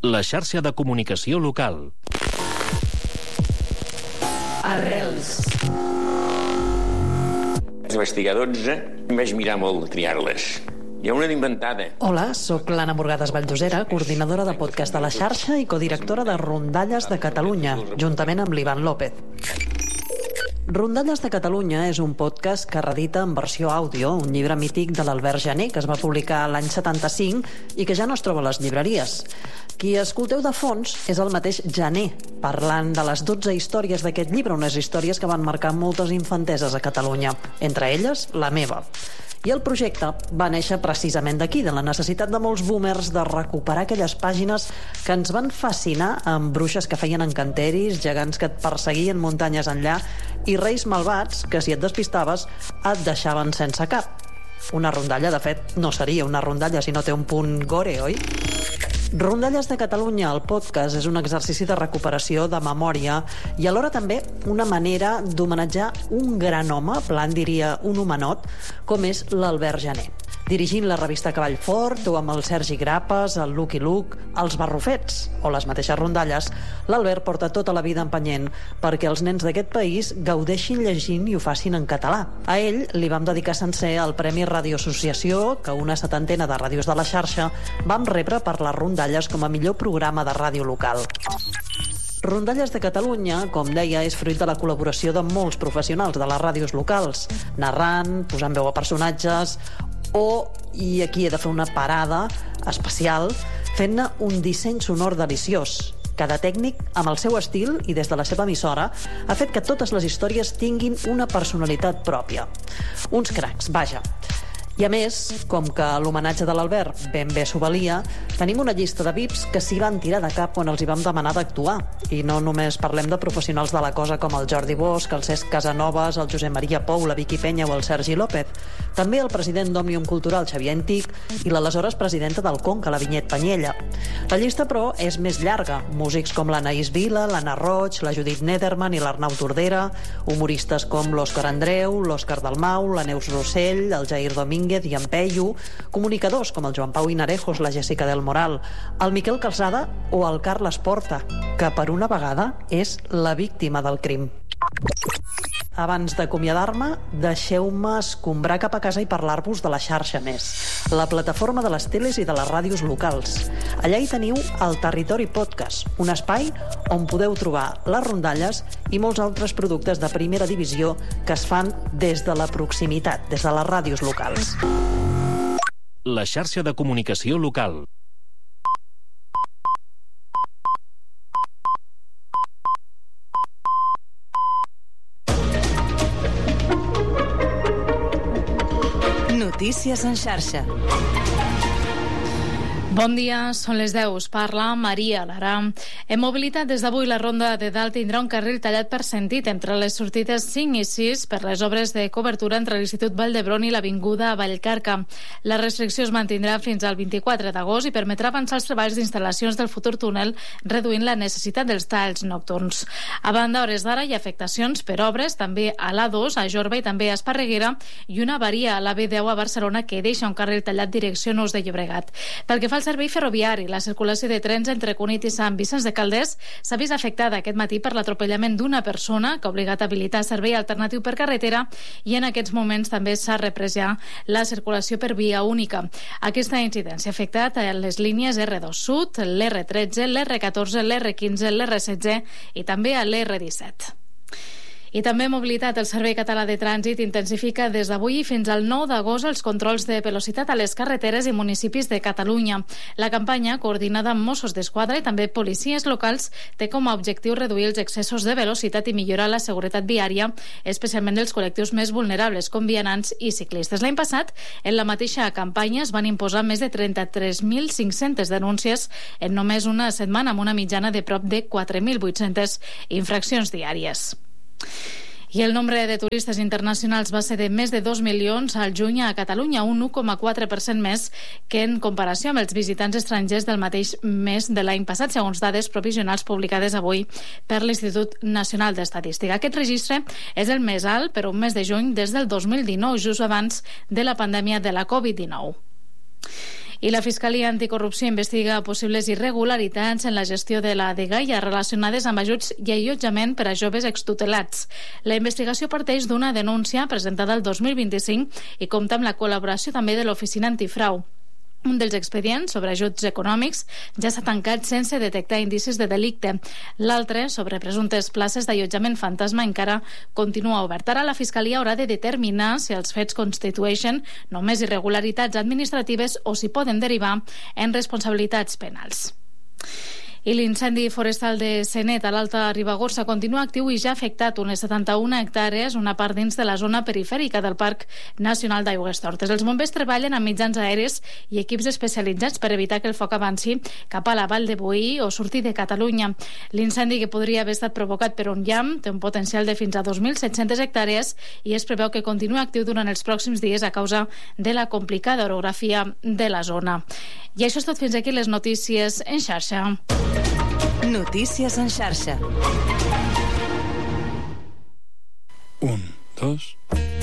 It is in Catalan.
La xarxa de comunicació local. Arrels. Els investigadors em vaig mirar molt triar-les. Hi ha una d'inventada. Hola, sóc l'Anna Morgades Valldosera, coordinadora de podcast de la xarxa i codirectora de Rondalles de Catalunya, juntament amb l'Ivan López. Rondalles de Catalunya és un podcast que redita en versió àudio un llibre mític de l'Albert Janer, que es va publicar l'any 75 i que ja no es troba a les llibreries. Qui escolteu de fons és el mateix Janer, parlant de les 12 històries d'aquest llibre, unes històries que van marcar moltes infanteses a Catalunya, entre elles la meva. I el projecte va néixer precisament d'aquí, de la necessitat de molts boomers de recuperar aquelles pàgines que ens van fascinar amb bruixes que feien encanteris, gegants que et perseguien muntanyes enllà i reis malvats que, si et despistaves, et deixaven sense cap. Una rondalla, de fet, no seria una rondalla si no té un punt gore, oi? Rondalles de Catalunya, el podcast, és un exercici de recuperació de memòria i alhora també una manera d'homenatjar un gran home, plan diria un homenot, com és l'Albert Janer. Dirigint la revista Cavall Fort o amb el Sergi Grapes, el Lucky Luke, els Barrufets o les mateixes rondalles, l'Albert porta tota la vida empenyent perquè els nens d'aquest país gaudeixin llegint i ho facin en català. A ell li vam dedicar sencer el Premi Radio Associació, que una 70ena de ràdios de la xarxa vam rebre per les rondalles com a millor programa de ràdio local. Rondalles de Catalunya, com deia, és fruit de la col·laboració de molts professionals de les ràdios locals, narrant, posant veu a personatges o, i aquí he de fer una parada especial, fent-ne un disseny sonor deliciós. Cada tècnic, amb el seu estil i des de la seva emissora, ha fet que totes les històries tinguin una personalitat pròpia. Uns cracs, vaja. I a més, com que l'homenatge de l'Albert ben bé s'ho valia, tenim una llista de VIPs que s'hi van tirar de cap quan els hi vam demanar d'actuar. I no només parlem de professionals de la cosa com el Jordi Bosch, el Cesc Casanovas, el Josep Maria Pou, la Vicky Penya o el Sergi López. També el president d'Òmnium Cultural, Xavier Antic, i l'aleshores presidenta del Conca, la Vinyet Panyella. La llista, però, és més llarga. Músics com l'Anaïs Vila, l'Anna Roig, la Judit Nederman i l'Arnau Tordera, humoristes com l'Òscar Andreu, l'Òscar Dalmau, la Neus Rossell, el Jair Domínguez i en Peyu, comunicadors com el Joan Pau Hinarejos, la Jessica del Moral, el Miquel Calçada o el Carles Porta, que per una vegada és la víctima del crim. Abans d'acomiadar-me, deixeu-me escombrar cap a casa i parlar-vos de la xarxa Més, la plataforma de les teles i de les ràdios locals. Allà hi teniu el Territori Podcast, un espai on podeu trobar les rondalles i molts altres productes de primera divisió que es fan des de la proximitat, des de les ràdios locals. La xarxa de comunicació local. Notícies en xarxa. Bon dia, són les 10. Us parla Maria Lara. En mobilitat, des d'avui la Ronda de Dalt tindrà un carril tallat per sentit entre les sortides 5 i 6 per les obres de cobertura entre l'Institut Vall d'Hebron i l'Avinguda Vallcarca. La restricció es mantindrà fins al 24 d'agost i permetrà avançar els treballs d'instal·lacions del futur túnel, reduint la necessitat dels talls nocturns. A banda, a hores d'ara hi ha afectacions per obres també a l'A2, a Jorba i també a Esparreguera, i una avaria a l'AV10 a Barcelona que deixa un carril tallat direcció Nous de Llobregat. Pel que fa al servei ferroviari, la circulació de trens entre Cunit i Sant Vicenç de Calders s'ha vist afectada aquest matí per l'atropellament d'una persona que ha obligat a habilitar servei alternatiu per carretera i en aquests moments també s'ha reprès ja la circulació per via única. Aquesta incidència ha afectat a les línies R2 Sud, l'R13, l'R14, l'R15, l'R16 i també a l'R17. I també mobilitat. El Servei Català de Trànsit intensifica des d'avui fins al 9 d'agost els controls de velocitat a les carreteres i municipis de Catalunya. La campanya, coordinada amb Mossos d'Esquadra i també policies locals, té com a objectiu reduir els excessos de velocitat i millorar la seguretat viària, especialment dels col·lectius més vulnerables, com vianants i ciclistes. L'any passat, en la mateixa campanya, es van imposar més de 33.500 denúncies en només una setmana, amb una mitjana de prop de 4.800 infraccions diàries. I el nombre de turistes internacionals va ser de més de 2 milions al juny a Catalunya, un 1,4% més que en comparació amb els visitants estrangers del mateix mes de l'any passat, segons dades provisionals publicades avui per l'Institut Nacional d'Estadística. Aquest registre és el més alt per un mes de juny des del 2019, just abans de la pandèmia de la Covid-19. I la Fiscalia Anticorrupció investiga possibles irregularitats en la gestió de la dgaia relacionades amb ajuts i allotjament per a joves extutelats. La investigació parteix d'una denúncia presentada el 2025 i compta amb la col·laboració també de l'Oficina Antifrau. Un dels expedients sobre ajuts econòmics ja s'ha tancat sense detectar indicis de delicte. L'altre, sobre presumptes places d'allotjament fantasma, encara continua obert. Ara la Fiscalia haurà de determinar si els fets constitueixen només irregularitats administratives o si poden derivar en responsabilitats penals. I l'incendi forestal de Senet a l'Alta Ribagorça continua actiu i ja ha afectat unes 71 hectàrees, una part dins de la zona perifèrica del Parc Nacional d'Aigüestortes. Els bombers treballen amb mitjans aeris i equips especialitzats per evitar que el foc avanci cap a la Vall de Boí o surti de Catalunya. L'incendi, que podria haver estat provocat per un llamp, té un potencial de fins a 2.700 hectàrees i es preveu que continuï actiu durant els pròxims dies a causa de la complicada orografia de la zona. I això és tot, fins aquí les notícies en xarxa. Notícies en xarxa. 1, 2...